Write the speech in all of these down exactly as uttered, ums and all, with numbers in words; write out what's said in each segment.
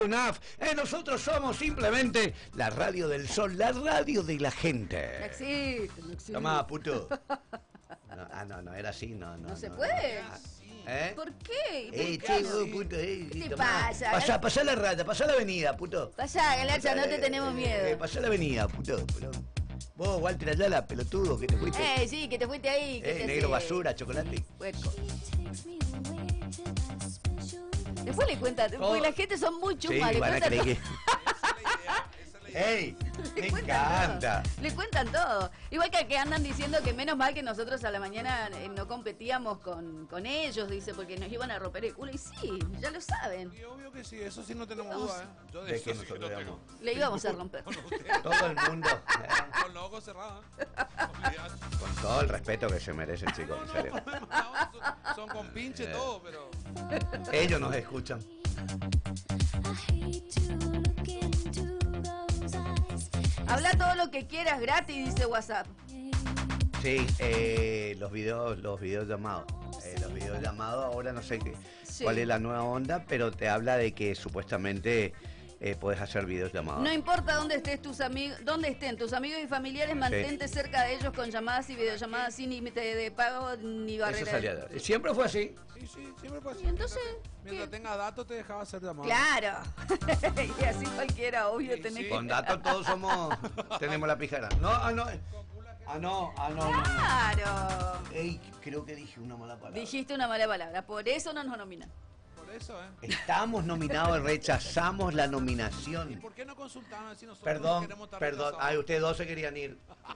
N A F. Eh, nosotros somos simplemente la radio del sol, la radio de la gente. No existe, no existe. Tomá, puto. No, ah, no, no, era así, no, no. ¿No se no, puede? no. ¿Eh? ¿Por qué? ¿Por Eh, qué che, no? vos, puto, eh, ¿Qué te tomá. pasa? Pasá, pasá la rata, pasá la avenida, puto. Pasá, Galacha, no te tenemos Eh, miedo. Eh, pasá la avenida, puto. Pero vos, Walter Ayala, pelotudo, que te fuiste. Eh, sí, que te fuiste ahí. que Eh, te negro, hace- basura, chocolate. Hueco. Después le cuenta, Oh. porque la gente son muy Sí, chumas, le van a cuentan creer que... todo. ¡Ey! Le Me cuentan encanta. todo. Le cuentan todo. Igual que, que andan diciendo que menos mal que nosotros a la mañana eh, no competíamos con, con ellos, dice, porque nos iban a romper el culo. Y sí, ya lo saben. Y obvio que sí, eso sí no tenemos Vamos. duda, ¿eh? Yo de, De eso que sí que nosotros no digamos. tengo. Le íbamos a romper. Con usted, Todo el mundo, eh, con los ojos cerrados. ¿eh? Olvidate. con todo el respeto que se merecen, chicos, en serio. son, son con pinche Eh. todo, pero... Ellos nos escuchan. Habla todo lo que quieras gratis, dice WhatsApp. Sí, eh, los videos, los videos llamados. Eh, los videos llamados, ahora no sé qué, Sí. cuál es la nueva onda, pero te habla de que supuestamente eh, podés hacer videos llamados. No importa dónde estés tus amigos, dónde estén tus amigos y familiares, mantente cerca de ellos con llamadas y videollamadas sin límite de pago ni Eso barrera. salía de- Siempre fue así. Sí, sí, siempre fue así. Y entonces, Mientras ¿qué? tenga datos te dejaba hacer llamado. Claro. Y así cualquiera, obvio, Sí, tenés sí. que... Con datos todos somos, tenemos la pijara. No, ah, no. Ah, no, ah, no, no, no. Claro. Ey, creo que dije una mala palabra. Dijiste una mala palabra, por eso no nos nominan. Por eso, ¿eh? Estamos nominados, rechazamos la ¿Y nominación. por qué no consultaban si nosotros Perdón, queremos estar perdón. rechazados? Ay, ustedes dos se querían ir.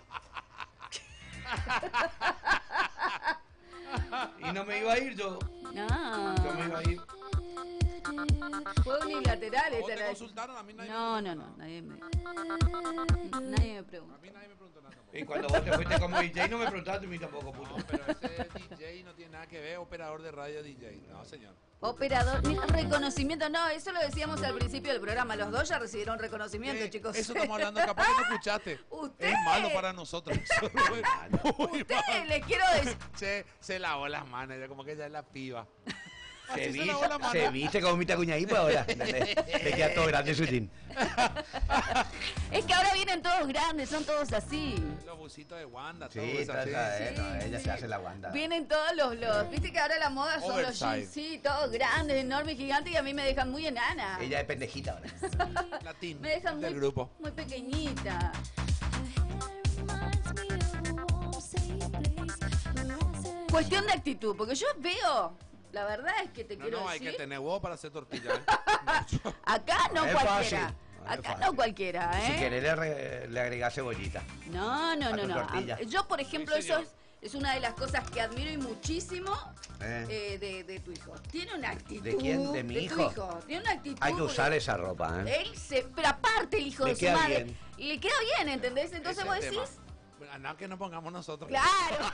Y no me iba a ir yo. No. Yo me iba a ir. Fue unilateral ¿A vos esta te la... consultaron? A mí nadie No, me no, preguntó no, nadie me... Nadie me A pregunta. mí nadie me preguntó nada tampoco. Y cuando vos te fuiste como D J no me preguntaste a mí tampoco, puto. No, pero ese D J no tiene nada que ver, operador de radio D J. No, señor. Operador, mira, reconocimiento, no, eso lo decíamos al principio del programa, los dos ya recibieron reconocimiento, Eh, chicos. Eso estamos hablando, capaz que no escuchaste. Usted. Es malo para nosotros. Muy Ustedes malo. les quiero decir, Che, se lavó las manos, ya como que ella es la piba. Se, Así vi, lavó las manos. se viste como mi cuñadita ahora. Le queda todo grande su jean. es que ahora vienen todos grandes, son todos así. Los busitos de Wanda, Sí, todo eso está, así. está, eh, Sí, no, ella sí. se hace la guanda. Vienen todos los, los, viste que ahora la moda son los Oversize. jeans, sí, todos grandes, enormes, gigantes y a mí me dejan muy enana. Ella es pendejita ahora. Latín Me dejan del muy, grupo. muy pequeñita. Cuestión de actitud, porque yo veo, la verdad es que te No, quiero no, hay decir, que tener huevo para hacer tortilla. ¿eh? acá no Es cualquiera, fácil, es acá fácil. no cualquiera, ¿eh? Si querés le, re- le agregás cebollita. No, no, A no, tu no. tortilla. A- Yo, por ejemplo, Sí, eso señor. es, es una de las cosas que admiro y muchísimo Eh. eh, de, de tu hijo. Tiene una actitud. ¿De quién? ¿De mi tu hijo? Tiene una actitud. Hay que usar porque esa ropa, ¿eh? Él se. Pero aparte, el hijo Le de su queda madre. bien. Le queda bien, ¿entendés? Entonces Ese vos es el decís. tema. Bueno, nada que nos pongamos nosotros. Claro.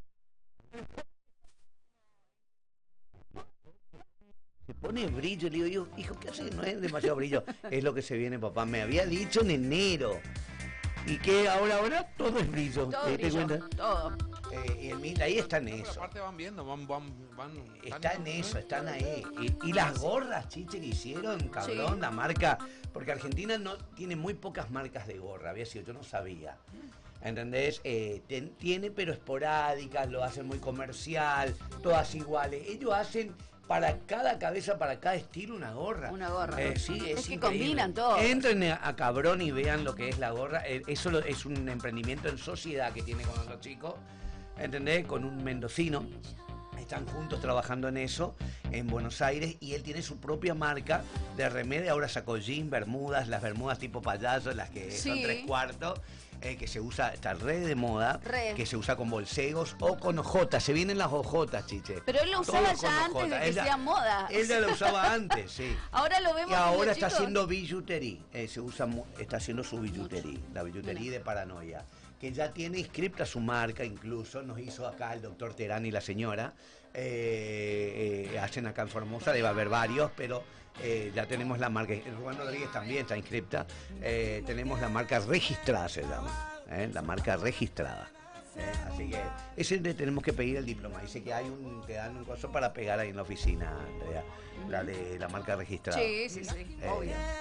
Se pone brillo, le digo yo, hijo, ¿qué haces? No es demasiado brillo. Es lo que se viene, papá. Me había dicho en enero. ¿Y qué? Ahora, ahora todo es brillo. Todo ¿Te das brillo, cuenta? todo. Eh, y el Mil ahí está en Pero eso. aparte van viendo, van, van, van. Está en eso, están ahí. Y, y las gorras, chiche, que hicieron, cabrón, Sí. la marca. Porque Argentina no tiene muy pocas marcas de gorra, había sido, yo no sabía. ¿Entendés? Eh, ten- tiene, pero esporádicas, lo hacen muy comercial, todas iguales. Ellos hacen para cada cabeza, para cada estilo, una gorra. Una gorra. Eh, sí, es, Es que increíble. combinan todo. Entren a, a Cabrón y vean lo que es la gorra. Eh, eso lo- es un emprendimiento en sociedad que tiene con otros chicos. ¿Entendés? Con un mendocino. Están juntos trabajando en eso en Buenos Aires y él tiene su propia marca de remedio. Ahora sacó jean, bermudas, las bermudas tipo payaso, las que son Sí. tres cuartos, eh, que se usa, está re de moda, Re. que se usa con bolsegos o con ojotas. Se vienen las ojotas, chiche. Pero él lo Todo usaba con ya antes de hojotas. que Él ya- sea moda. Él ya lo usaba antes, sí. Ahora lo vemos Y ahora como está chicos. haciendo billutería, eh, se usa, mu- está haciendo su billutería, la billutería Mira. de Paranoia, que ya tiene inscripta su marca, incluso nos hizo acá el doctor Terán y la señora, eh, eh, hacen acá en Formosa, debe haber varios, pero eh, ya tenemos la marca, Rubén Rodríguez también está inscripta, eh, tenemos la marca registrada, se llama, eh, la marca registrada. Eh, así que ese le tenemos que pedir el diploma. Dice que hay un, te dan un coso para pegar ahí en la oficina, Andrea, la de la marca registrada. Sí, sí, sí, Eh, obvio.